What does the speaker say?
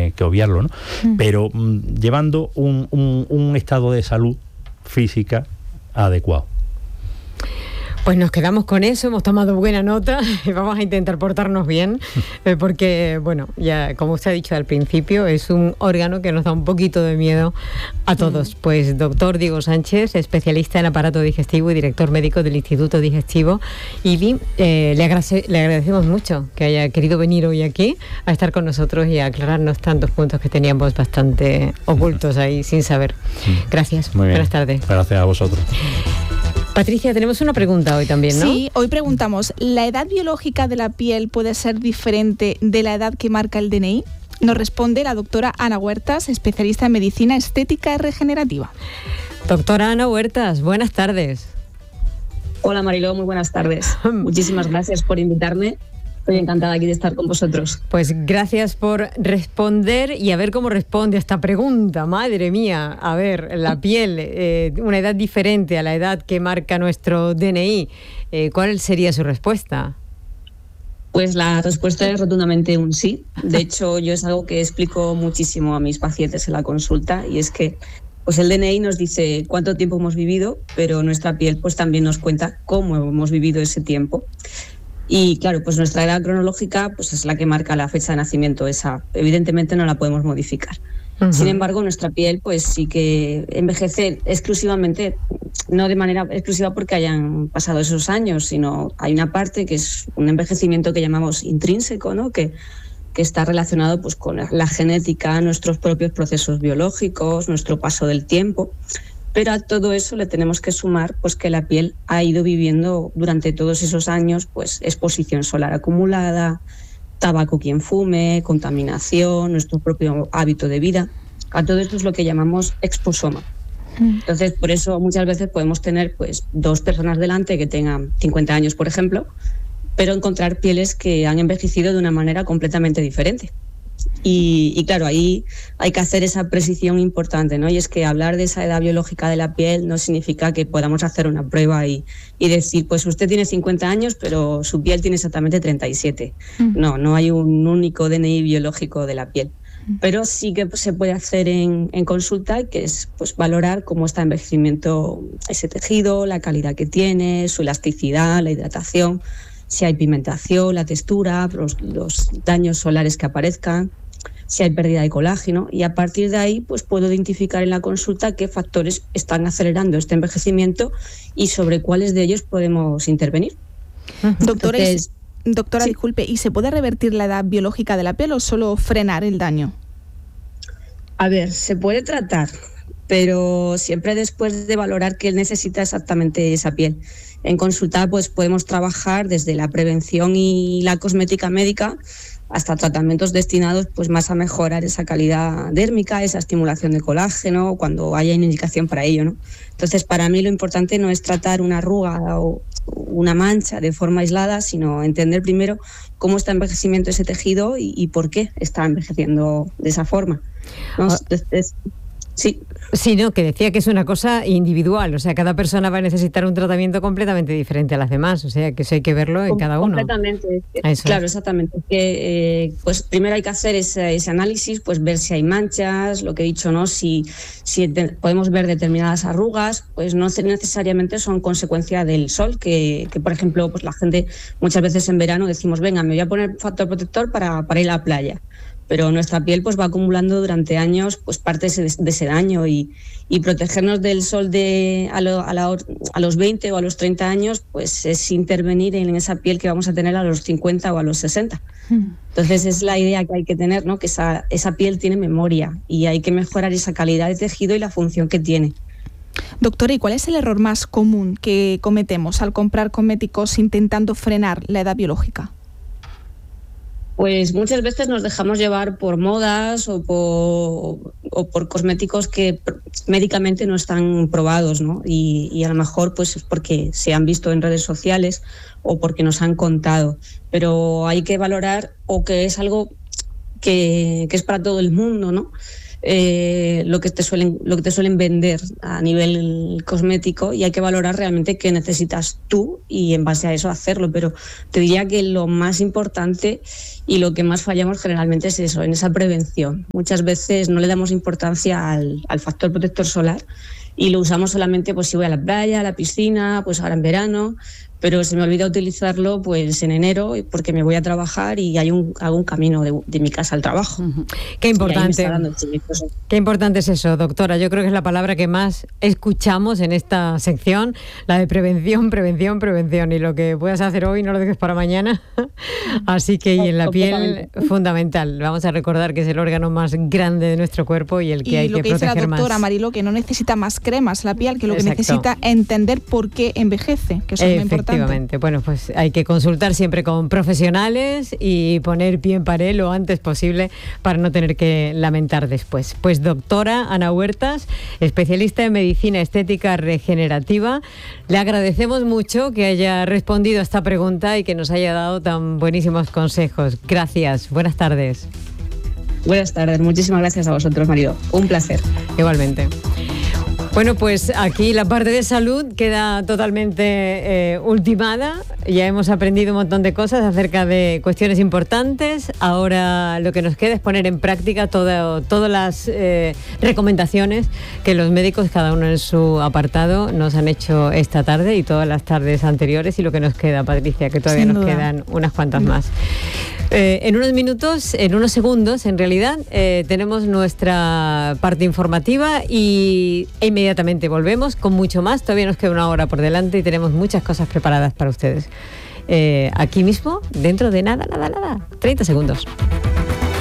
que obviarlo, ¿no? Pero llevando un estado de salud física adecuado. Pues nos quedamos con eso, hemos tomado buena nota y vamos a intentar portarnos bien, porque, bueno, ya como usted ha dicho al principio, es un órgano que nos da un poquito de miedo a todos. Pues doctor Diego Sánchez, especialista en aparato digestivo y director médico del Instituto Digestivo IBI, le agradecemos mucho que haya querido venir hoy aquí a estar con nosotros y a aclararnos tantos puntos que teníamos bastante ocultos ahí sin saber. Gracias, buenas tardes. Gracias a vosotros. Patricia, tenemos una pregunta hoy también, ¿no? Sí, hoy preguntamos, ¿la edad biológica de la piel puede ser diferente de la edad que marca el DNI? Nos responde la doctora Ana Huertas, especialista en medicina estética y regenerativa. Doctora Ana Huertas, buenas tardes. Hola Mariló, muy buenas tardes. Muchísimas gracias por invitarme. Estoy encantada aquí de estar con vosotros. Pues gracias por responder y a ver cómo responde a esta pregunta. Madre mía, a ver, la piel, una edad diferente a la edad que marca nuestro DNI. ¿Cuál sería su respuesta? Pues la respuesta es rotundamente un sí. De hecho, yo es algo que explico muchísimo a mis pacientes en la consulta y es que pues el DNI nos dice cuánto tiempo hemos vivido, pero nuestra piel pues también nos cuenta cómo hemos vivido ese tiempo. Y claro, pues nuestra edad cronológica pues es la que marca la fecha de nacimiento. Esa evidentemente no la podemos modificar. Uh-huh. Sin embargo, nuestra piel pues sí que envejece exclusivamente, no de manera exclusiva porque hayan pasado esos años, sino hay una parte que es un envejecimiento que llamamos intrínseco, ¿no? que está relacionado pues con la genética, nuestros propios procesos biológicos, nuestro paso del tiempo. Pero a todo eso le tenemos que sumar pues que la piel ha ido viviendo durante todos esos años pues exposición solar acumulada, tabaco quien fume, contaminación, nuestro propio hábito de vida. A todo esto es lo que llamamos exposoma. Entonces, por eso muchas veces podemos tener pues 2 personas delante que tengan 50 años, por ejemplo, pero encontrar pieles que han envejecido de una manera completamente diferente. Y claro, ahí hay que hacer esa precisión importante, ¿no? Y es que hablar de esa edad biológica de la piel no significa que podamos hacer una prueba y decir, pues usted tiene 50 años, pero su piel tiene exactamente 37. No hay un único DNI biológico de la piel. Pero sí que se puede hacer en consulta, que es pues valorar cómo está envejecimiento ese tejido, la calidad que tiene, su elasticidad, la hidratación, si hay pigmentación, la textura, los daños solares que aparezcan, si hay pérdida de colágeno, y a partir de ahí pues puedo identificar en la consulta qué factores están acelerando este envejecimiento y sobre cuáles de ellos podemos intervenir. Doctora, sí. Disculpe, ¿y se puede revertir la edad biológica de la piel o solo frenar el daño? A ver, se puede tratar, pero siempre después de valorar qué necesita exactamente esa piel. En consulta pues podemos trabajar desde la prevención y la cosmética médica hasta tratamientos destinados pues más a mejorar esa calidad dérmica, esa estimulación de colágeno, cuando haya indicación para ello, ¿no? Entonces, para mí lo importante no es tratar una arruga o una mancha de forma aislada, sino entender primero cómo está envejecimiento ese tejido y por qué está envejeciendo de esa forma, ¿no? Entonces, sí. Sí, no, que decía que es una cosa individual, o sea, cada persona va a necesitar un tratamiento completamente diferente a las demás, o sea, que eso hay que verlo en cada uno. Completamente, claro, exactamente. Que, pues primero hay que hacer ese análisis, pues ver si hay manchas, lo que he dicho, ¿no? Si podemos ver determinadas arrugas, pues no necesariamente son consecuencia del sol, que por ejemplo, pues la gente muchas veces en verano decimos, venga, me voy a poner factor protector para ir a la playa. Pero nuestra piel pues va acumulando durante años pues parte de ese daño y protegernos del sol a los 20 o a los 30 años pues es intervenir en esa piel que vamos a tener a los 50 o a los 60. Entonces es la idea que hay que tener, ¿no? Que esa piel tiene memoria y hay que mejorar esa calidad de tejido y la función que tiene. Doctora, ¿y cuál es el error más común que cometemos al comprar cosméticos intentando frenar la edad biológica? Pues muchas veces nos dejamos llevar por modas o por cosméticos que médicamente no están probados, ¿no? Y a lo mejor pues es porque se han visto en redes sociales o porque nos han contado. Pero hay que valorar o que es algo que es para todo el mundo, ¿no? lo que te suelen vender a nivel cosmético, y hay que valorar realmente qué necesitas tú y en base a eso hacerlo. Pero te diría que lo más importante y lo que más fallamos generalmente es eso, en esa prevención. Muchas veces no le damos importancia al factor protector solar y lo usamos solamente pues si voy a la playa, a la piscina, pues ahora en verano, pero se me olvida utilizarlo pues en enero porque me voy a trabajar y hago un camino de mi casa al trabajo. Qué importante. Qué importante es eso, doctora. Yo creo que es la palabra que más escuchamos en esta sección, la de prevención, prevención, prevención. Y lo que puedas hacer hoy no lo dejes para mañana. Así que, y en la piel, fundamental. Vamos a recordar que es el órgano más grande de nuestro cuerpo y el que hay que proteger más. Y lo que dice la doctora Mariló, que no necesita más cremas la piel, que lo que necesita es entender por qué envejece, que eso es muy importante. Efectivamente. Bueno, pues hay que consultar siempre con profesionales y poner pie en pared lo antes posible para no tener que lamentar después. Pues doctora Ana Huertas, especialista en medicina estética regenerativa, le agradecemos mucho que haya respondido a esta pregunta y que nos haya dado tan buenísimos consejos. Gracias. Buenas tardes. Buenas tardes. Muchísimas gracias a vosotros, Mariló. Un placer. Igualmente. Bueno, pues aquí la parte de salud queda totalmente ultimada. Ya hemos aprendido un montón de cosas acerca de cuestiones importantes. Ahora lo que nos queda es poner en práctica todas las recomendaciones que los médicos, cada uno en su apartado, nos han hecho esta tarde y todas las tardes anteriores. Y lo que nos queda, Patricia, que todavía nos quedan unas cuantas más. En unos minutos, en unos segundos, en realidad, tenemos nuestra parte informativa y inmediatamente volvemos con mucho más. Todavía nos queda una hora por delante y tenemos muchas cosas preparadas para ustedes. Aquí mismo, dentro de nada, 30 segundos.